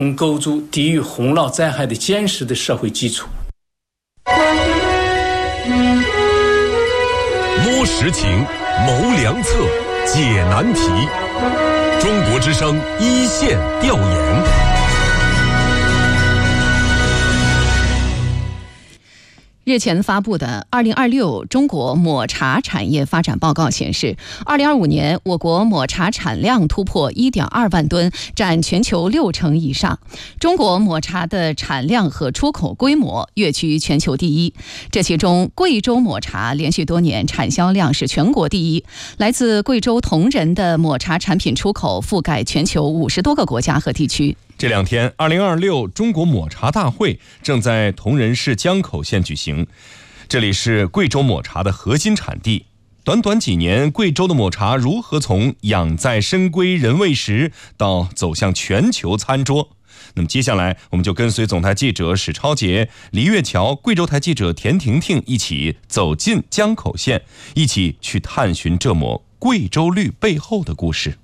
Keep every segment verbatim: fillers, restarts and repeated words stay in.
构筑抵御洪涝灾害的坚实的社会基础。 摸实情，谋良策，解难题。中国之声一线调研。 日前发布的二零二六中国抹茶产业发展报告显示，二零二五年我国抹茶产量突破 一点二万吨，占全球六成以上。中国抹茶的产量和出口规模跃居全球第一。这其中，贵州抹茶连续多年产销量是全国第一。来自贵州铜仁的抹茶产品出口覆盖全球五十多个国家和地区。 这两天，二零二六中国抹茶大会正在铜仁市江口县举行。这里是贵州抹茶的核心产地。短短几年，贵州的抹茶如何从养在深闺人未识到走向全球餐桌？那么接下来，我们就跟随总台记者史超杰、黎月桥、贵州台记者田婷婷一起走进江口县，一起去探寻这抹贵州绿背后的故事。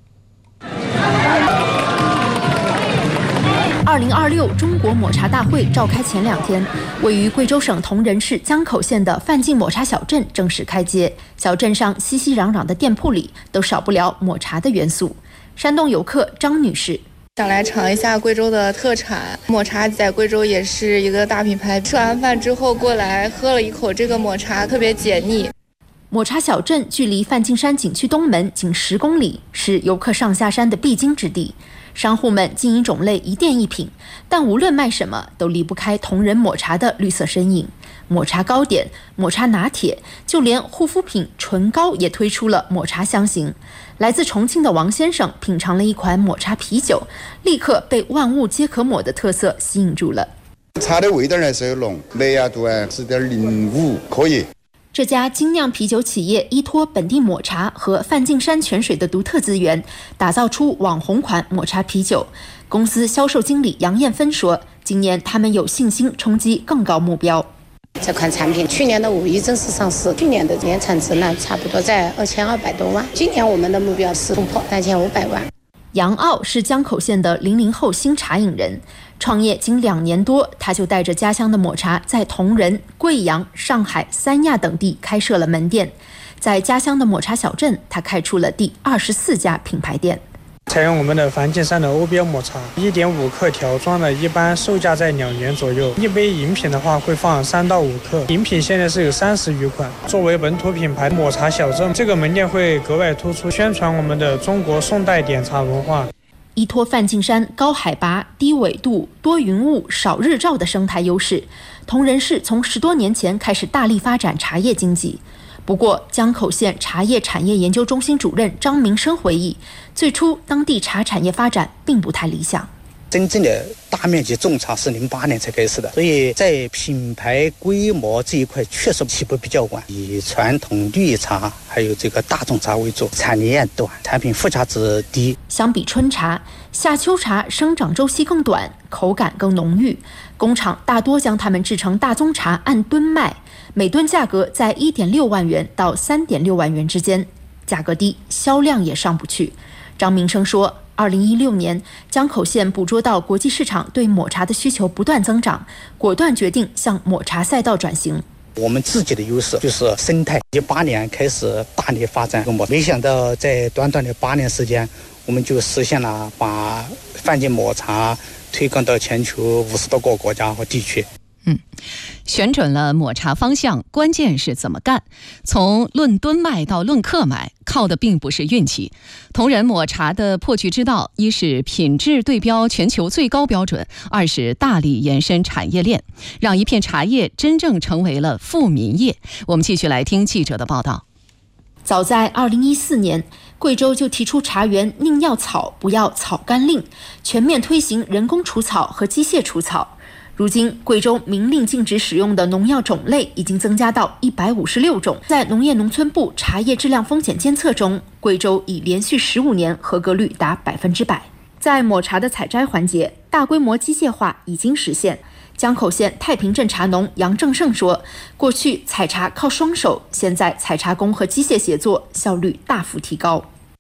二零二六中国抹茶大会召开前两天，位于贵州省铜仁市江口县的范进抹茶小镇正式开街。小镇上熙熙攘攘的店铺里都少不了抹茶的元素。山东游客张女士想来尝一下贵州的特产，抹茶在贵州也是一个大品牌。吃完饭之后过来喝了一口这个抹茶，特别解腻。 抹茶小镇距离梵净山景区东门仅十公里，是游客上下山的必经之地。商户们经营种类一店一品，但无论卖什么都离不开铜仁抹茶的绿色身影。抹茶糕点、抹茶拿铁，就连护肤品唇膏也推出了抹茶香型。来自重庆的王先生品尝了一款抹茶啤酒，立刻被万物皆可抹的特色吸引住了。 茶的味道还是有浓，麦芽度啊是点零五，可以。 这家精酿啤酒企业依托本地抹茶和梵净山泉水的独特资源，打造出网红款抹茶啤酒。公司销售经理杨艳芬说，今年他们有信心冲击更高目标。 这款产品去年的五一正式上市，去年的年产值呢差不多在二千二百多万，今年我们的目标是突破三千五百万。 杨傲是江口县的零零后新茶饮人，创业仅两年多，他就带着家乡的抹茶在铜仁、贵阳、上海、三亚等地开设了门店。在家乡的抹茶小镇，他开出了第二十四家品牌店。 采用我们的梵净山的欧标抹茶， 一点五克条装的，一般售价在两元左右。一杯饮品的话会放三到五克，饮品现在是有三十余款。作为本土品牌抹茶小镇，这个门店会格外突出，宣传我们的中国宋代点茶文化。 依托梵净山高海拔、低纬度、多云雾、少日照的生态优势，铜仁市从十多年前开始大力发展茶叶经济。不过，江口县茶叶产业研究中心主任张明生回忆，最初当地茶产业发展并不太理想。 真正的大面积种茶是零八年才开始的，所以在品牌规模这一块确实起步比较晚，以传统绿茶还有这个大众茶为主，产年短，产品附加值低。 相比春茶，夏秋茶生长周期更短，口感更浓郁。工厂大多将它们制成大宗茶，按吨卖，每吨价格在 一点六万元到 三点六万元之间，价格低，销量也上不去。张明生说，二零一六年，江口县捕捉到国际市场对抹茶的需求不断增长，果断决定向抹茶赛道转型。 我们自己的优势就是生态，一八年开始大力发展，没想到在短短的八年时间，我们就实现了把梵净抹茶推广到全球五十多个国家和地区。 嗯，选准了抹茶方向，关键是怎么干。从论吨卖到论克买，靠的并不是运气。铜仁抹茶的破局之道，一是品质对标全球最高标准，二是大力延伸产业链，让一片茶叶真正成为了富民业。我们继续来听记者的报道。 早在二零一四年，贵州就提出茶园宁要草不要草甘令，全面推行人工除草和机械除草。如今，贵州明令禁止使用的农药种类已经增加到一百五十六种。在农业农村部茶叶质量风险监测中，贵州已连续十五年合格率达百分之百。在抹茶的采摘环节，大规模机械化已经实现。江口县太平镇茶农杨正胜说，过去采茶靠双手，现在采茶工和机械协作，效率大幅提高。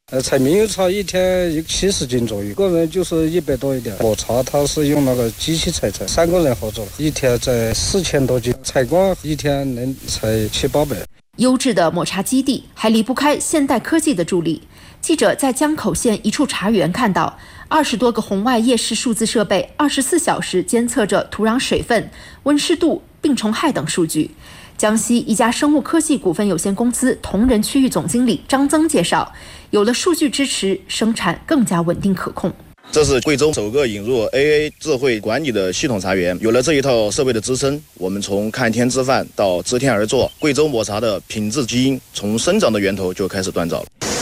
呃，采猕猴茶一天有七十斤左右，个人就是一百多一点。抹茶它是用那个机器采摘，三个人合作，一天在四千多斤，采光一天能采七八百。 优质的抹茶基地还离不开现代科技的助力。记者在江口县一处茶园看到，二十多个红外夜视数字设备，二十四小时监测着土壤水分、温湿度、病虫害等数据。江西一家生物科技股份有限公司同仁区域总经理张增介绍，有了数据支持，生产更加稳定可控。 这是贵州首个引入 A A 智慧管理的系统茶园，有了这一套设备的支撑，我们从看天吃饭到知天而作，贵州抹茶的品质基因从生长的源头就开始锻造了。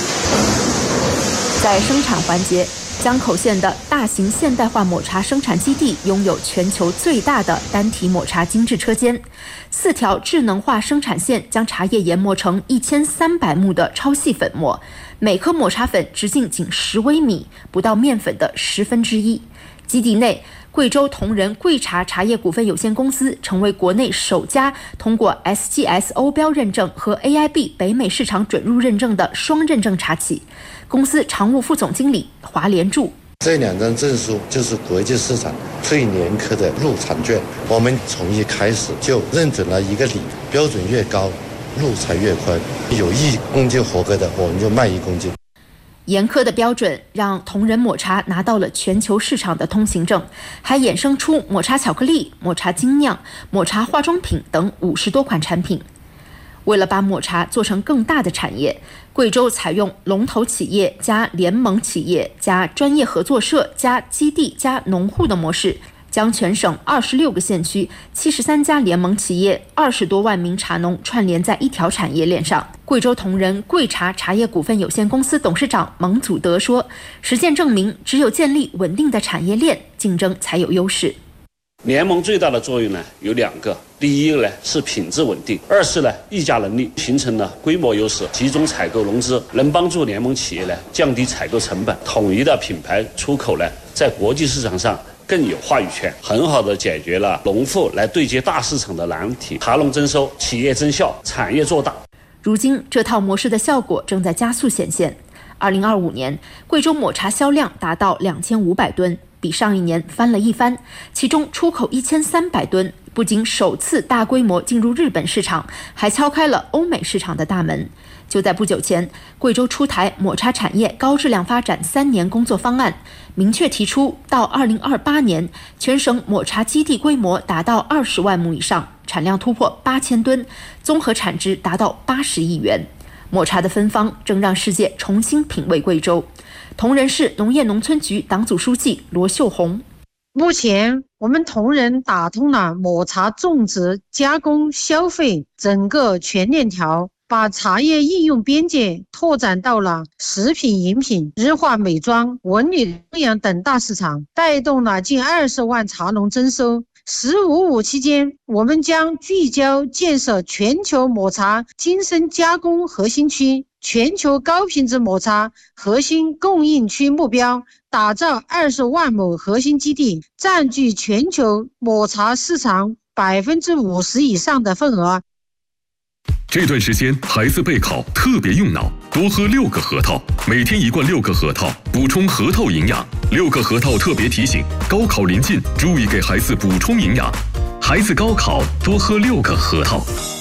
在生产环节，江口县的大型现代化抹茶生产基地拥有全球最大的单体抹茶精制车间，四条智能化生产线将茶叶研磨成一千三百目的超细粉末，每颗抹茶粉直径仅十微米，不到面粉的十分之一。基地内，贵州同仁贵茶茶叶股份有限公司成为国内首家通过 S G S 欧标认证和 A I B 北美市场准入认证的双认证茶企。公司常务副总经理华连柱： 这两张证书就是国际市场最严苛的入场券，我们从一开始就认准了一个理，标准越高，路才越宽。有一公斤合格的，我们就卖一公斤。 严苛的标准让同仁抹茶拿到了全球市场的通行证，还衍生出抹茶巧克力、抹茶精酿、抹茶化妆品等五十多款产品。为了把抹茶做成更大的产业，贵州采用龙头企业加联盟企业加专业合作社加基地加农户的模式，将全省二十六个县区、七十三家联盟企业、二十多万名茶农串联在一条产业链上。贵州同仁贵茶茶叶股份有限公司董事长蒙祖德说：“实践证明，只有建立稳定的产业链，竞争才有优势。” 联盟最大的作用呢有两个，第一个呢是品质稳定，二是呢议价能力，形成了规模优势，集中采购融资，能帮助联盟企业呢降低采购成本，统一的品牌出口呢在国际市场上更有话语权，很好的解决了农户来对接大市场的难题，茶农增收，企业增效，产业做大。 如今这套模式的效果正在加速显现。二零二五年，贵州抹茶销量达到两千五百吨，比上一年翻了一番，其中出口一千三百吨，不仅首次大规模进入日本市场，还敲开了欧美市场的大门。就在不久前，贵州出台抹茶产业高质量发展三年工作方案，明确提出到二零二八年，全省抹茶基地规模达到二十万亩以上，产量突破八千吨，综合产值达到八十亿元。抹茶的芬芳正让世界重新品味贵州。同仁市农业农村局党组书记罗秀红： 目前我们同仁打通了抹茶种植、加工、消费整个全链条，把茶叶应用边界拓展到了食品饮品、日化美妆、文旅东洋等大市场，带动了近二十万茶农增收。十五五期间，我们将聚焦建设全球抹茶精深加工核心区、全球高品质抹茶核心供应区目标，打造二十万亩核心基地，占据全球抹茶市场百分之五十以上的份额。 这段时间孩子备考特别用脑，多喝六个核桃，每天一罐六个核桃，补充核桃营养。六个核桃特别提醒：高考临近，注意给孩子补充营养。孩子高考多喝六个核桃。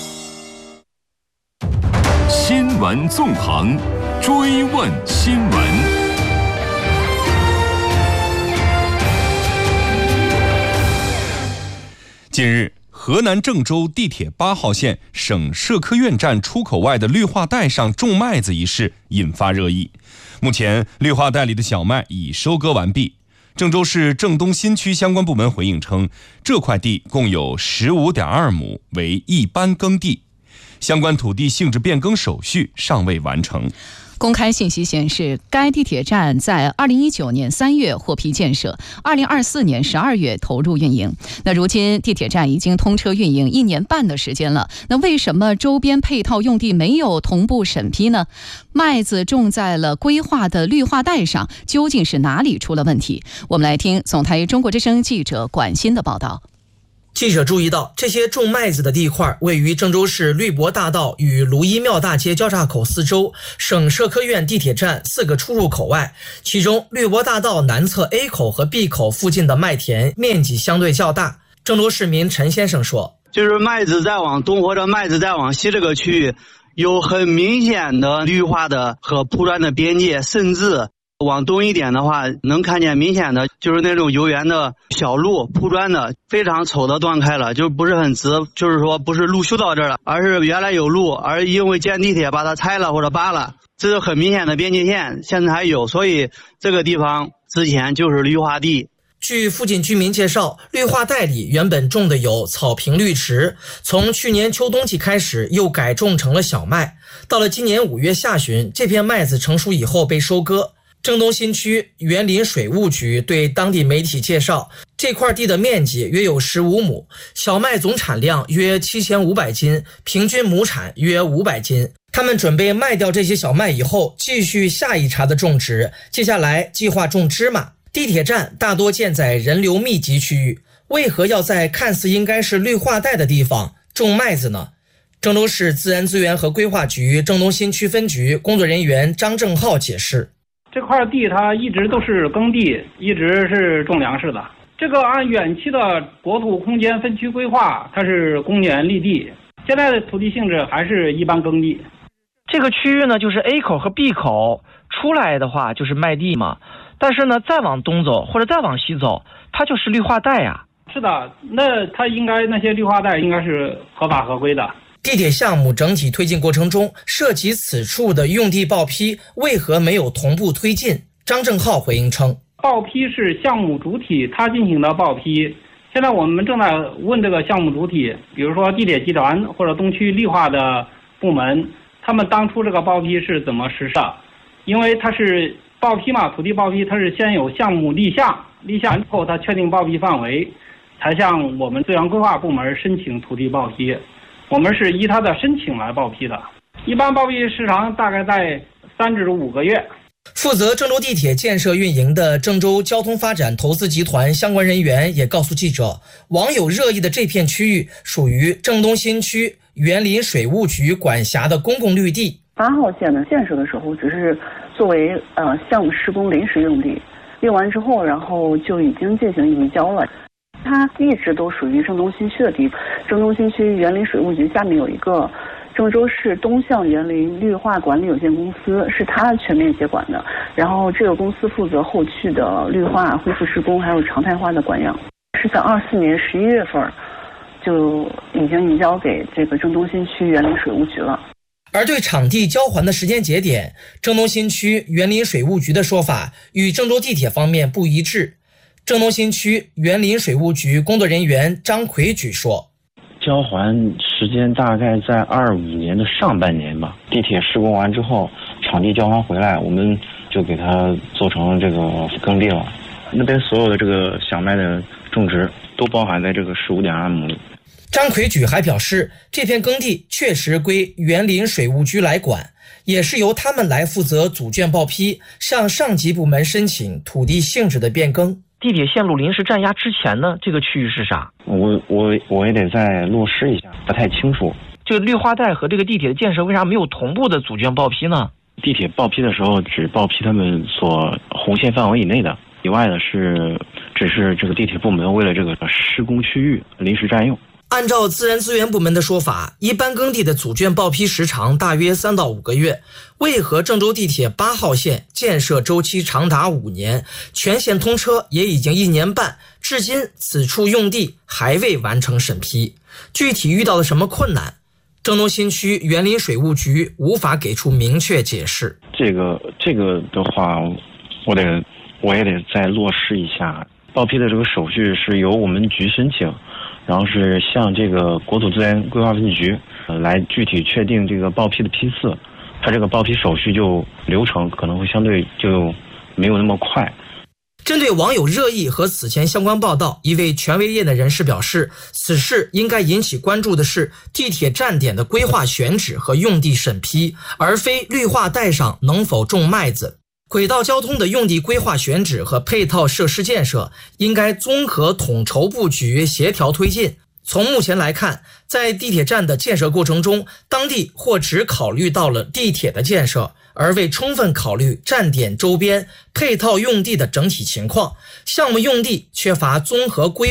新闻纵横，追问新闻。 近日，河南郑州地铁八号线省社科院站出口外的绿化带上种麦子一事引发热议。目前，绿化带里的小麦已收割完毕。郑州市郑东新区相关部门回应称，这块地共有 十五点二亩，为一般耕地，相关土地性质变更手续尚未完成。 公开信息显示，该地铁站在二零一九年三月获批建设，二零二四年十二月投入运营。那如今地铁站已经通车运营一年半的时间了，那为什么周边配套用地没有同步审批呢？麦子种在了规划的绿化带上，究竟是哪里出了问题？我们来听总台中国之声记者管欣的报道。 记者注意到，这些种麦子的地块位于郑州市绿博大道与卢一庙大街交叉口四周，省社科院地铁站四个出入口外。其中，绿博大道南侧 A 口和 B 口附近的麦田面积相对较大。郑州市民陈先生说：“ 就是麦子再往东或者麦子再往西这个区域，有很明显的绿化的和铺砖的边界，甚至往东一点的话，能看见明显的就是那种游园的小路铺砖的，非常丑的断开了，就不是很直，就是说不是路修到这儿了，而是原来有路，而因为建地铁把它拆了或者扒了，这是很明显的边界线，现在还有，所以这个地方之前就是绿化地。” 据附近居民介绍，绿化带里原本种的有草坪绿植，从去年秋冬季开始又改种成了小麦。到了今年五月下旬，这片麦子成熟以后被收割。郑东新区园林水务局对当地媒体介绍，这块地的面积约有十五亩，小麦总产量约七千五百斤，平均亩产约五百斤。他们准备卖掉这些小麦以后，继续下一茬的种植，接下来计划种芝麻。地铁站大多建在人流密集区域，为何要在看似应该是绿化带的地方种麦子呢？郑州市自然资源和规划局郑东新区分局工作人员张正浩解释： 这块地它一直都是耕地，一直是种粮食的。这个按远期的国土空间分区规划，它是公园绿地，现在的土地性质还是一般耕地。 这个区域呢，就是 A 口和 B 口出来的话就是麦地嘛，但是呢，再往东走或者再往西走，它就是绿化带呀。 是的，那它应该那些绿化带应该是合法合规的。 地铁项目整体推进过程中，涉及此处的用地报批为何没有同步推进？张正浩回应称， 报批是项目主体他进行的报批，现在我们正在问这个项目主体，比如说地铁集团或者东区绿化的部门，他们当初这个报批是怎么实施的？因为它是报批嘛，土地报批它是先有项目立项，立项之后它确定报批范围，才向我们资源规划部门申请土地报批。我们是依他的申请来报批的，一般报批时长大概在三至五个月。 负责郑州地铁建设运营的郑州交通发展投资集团相关人员也告诉记者，网友热议的这片区域属于郑东新区园林水务局管辖的公共绿地。 八号线呢建设的时候只是作为呃项目施工临时用地，用完之后然后就已经进行移交了。它一直都属于郑东新区的地，郑东新区园林水务局下面有一个郑州市东向园林绿化管理有限公司，是它全面接管的。然后这个公司负责后续的绿化恢复施工，还有常态化的管养，是在二四年十一月份就已经移交给这个郑东新区园林水务局了。 而对场地交还的时间节点，郑东新区园林水务局的说法与郑州地铁方面不一致。郑东新区园林水务局工作人员张奎举说， 交还时间大概在二五年的上半年吧，地铁施工完之后，场地交还回来，我们就给它做成这个耕地了。那边所有的这个小麦的种植都包含在这个十五点二亩里。 张奎举还表示，这片耕地确实归园林水务局来管，也是由他们来负责组卷报批，向上级部门申请土地性质的变更。 地铁线路临时占压之前呢，这个区域是啥？ 我我我也得再落实一下，不太清楚。 这个绿化带和这个地铁的建设为啥没有同步的组卷报批呢？ 地铁报批的时候只报批他们所红线范围以内的，以外的是只是这个地铁部门为了这个施工区域临时占用。 按照自然资源部门的说法，一般耕地的组卷报批时长大约三到五个月，为何郑州地铁八号线建设周期长达五年，全线通车也已经一年半，至今此处用地还未完成审批？具体遇到了什么困难？郑东新区园林水务局无法给出明确解释。 这个这个的话，我得我也得再落实一下。报批的这个手续是由我们局申请，然后是向这个国土资源规划分局呃来具体确定这个报批的批次，它这个报批手续就流程可能会相对就没有那么快。 针对网友热议和此前相关报道，一位权威业内人士表示，此事应该引起关注的是地铁站点的规划选址和用地审批，而非绿化带上能否种麦子。轨道交通的用地规划选址和配套设施建设应该综合统筹布局，协调推进， 从目前来看，在地铁站的建设过程中，当地或只考虑到了地铁的建设，而未充分考虑站点周边配套用地的整体情况，项目用地缺乏综合规